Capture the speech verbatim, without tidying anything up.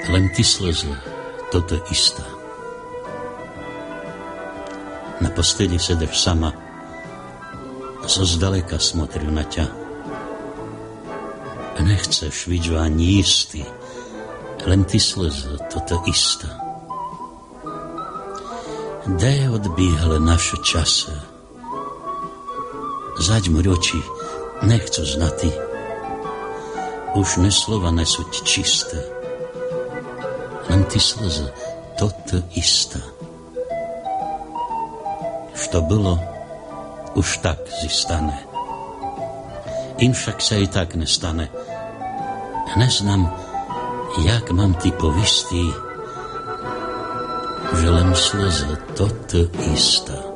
Len ty slzy, toto istá. Na posteli sedeš sama, zo zdaleka smotrím na ťa. Nechceš, vidžu, ani istý, len ty slzy, toto istá. Де odbíhali naše čase, zaďmuť oči, nechcú znati, už ne slova nesuť čisté, len ty slzy, toto istá. Što bylo, už tak zistane. Im však sa i tak nestane. Neznám, jak mám ty povistý, že len slzy, toto istá.